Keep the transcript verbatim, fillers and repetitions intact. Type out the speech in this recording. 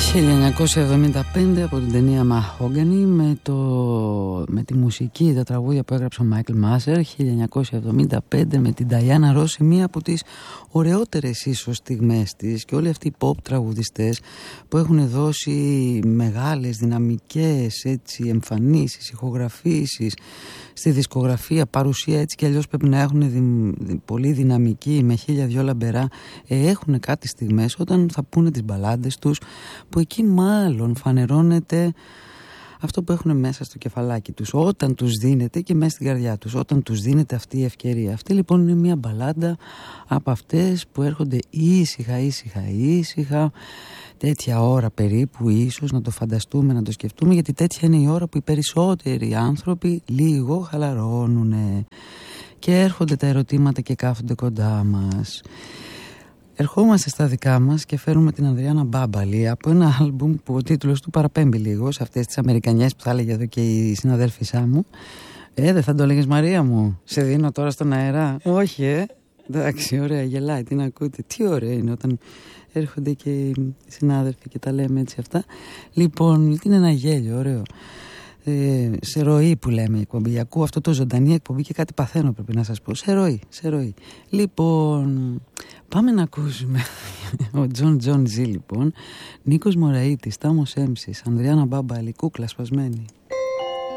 χίλια εννιακόσια εβδομήντα πέντε από την ταινία Mahogany με, το, με τη μουσική, τα τραγούδια που έγραψε ο Μάικλ Μάσερ. Χίλια εννιακόσια εβδομήντα πέντε με την Νταϊάννα Ρώση, μία από τις ωραιότερες ίσως στιγμές της, και όλοι αυτοί οι pop τραγουδιστές που έχουν δώσει μεγάλες δυναμικές έτσι, εμφανίσεις, ηχογραφήσεις στη δισκογραφία, παρουσία έτσι και αλλιώς πρέπει να έχουν δι, πολύ δυναμική με χίλια δυο λαμπερά, ε, έχουν κάτι στιγμές όταν θα πούνε τις μπαλάντες τους, που εκεί μάλλον φανερώνεται αυτό που έχουν μέσα στο κεφαλάκι τους, όταν τους δίνεται, και μέσα στην καρδιά τους, όταν τους δίνεται αυτή η ευκαιρία. Αυτή λοιπόν είναι μια μπαλάντα από αυτές που έρχονται ήσυχα, ήσυχα, ήσυχα, τέτοια ώρα περίπου, ίσως να το φανταστούμε, να το σκεφτούμε, γιατί τέτοια είναι η ώρα που οι περισσότεροι άνθρωποι λίγο χαλαρώνουν και έρχονται τα ερωτήματα και κάθονται κοντά μας. Ερχόμαστε στα δικά μας και φέρουμε την Ανδριάννα Μπάμπαλη από ένα άλμπουμ που ο τίτλος του παραπέμπει λίγο σε αυτές τις αμερικανιές που θα έλεγε εδώ και η συναδέλφισά μου. Ε, δεν θα το έλεγες, Μαρία μου? Σε δίνω τώρα στον αέρα. Όχι, ε. Εντάξει, ωραία, γελάει, τι να ακούτε. Τι ωραία είναι όταν έρχονται και οι συνάδελφοι και τα λέμε έτσι αυτά. Λοιπόν, είναι ένα γέλιο, ωραίο. Ε, σε ροή που λέμε η εκπομπή. Ακούω αυτό το ζωντανή εκπομπή και κάτι παθαίνω, πρέπει να σας πω. Σε ροή, σε ροή. Λοιπόν, πάμε να ακούσουμε. Ο Τζον Τζον Ζι, λοιπόν. Νίκος Μωραΐτης, Τάμος Έμψης, Ανδριάννα Μπάμπαλη, κούκλα σπασμένη.